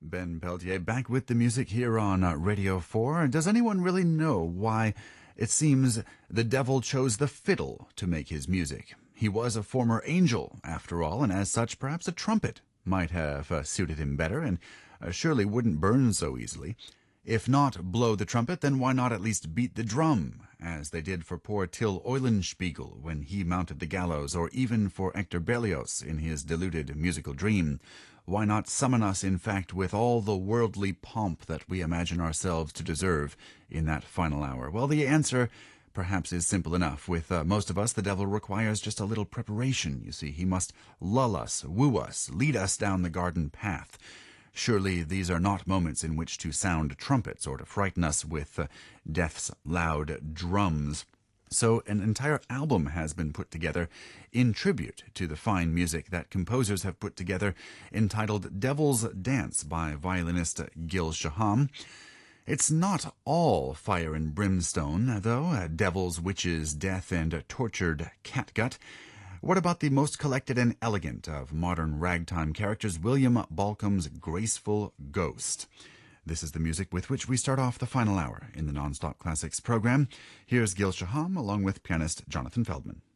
Ben Peltier back with the music here on Radio 4. Does anyone really know why it seems the devil chose the fiddle to make his music? He was a former angel, after all, and as such, perhaps a trumpet might have suited him better and surely wouldn't burn so easily. If not blow the trumpet, then why not at least beat the drum, as they did for poor Till Eulenspiegel when he mounted the gallows, or even for Hector Berlioz in his deluded musical dream? Why not summon us, in fact, with all the worldly pomp that we imagine ourselves to deserve in that final hour? Well, the answer perhaps is simple enough. With most of us, the devil requires just a little preparation. You see, he must lull us, woo us, lead us down the garden path. Surely these are not moments in which to sound trumpets or to frighten us with death's loud drums. So an entire album has been put together in tribute to the fine music that composers have put together, entitled Devil's Dance by violinist Gil Shaham. It's not all fire and brimstone, though, devils, witches, death, and tortured catgut. What about the most collected and elegant of modern ragtime characters, William Balcom's graceful ghost? This is the music with which we start off the final hour in the Nonstop Classics program. Here's Gil Shaham along with pianist Jonathan Feldman.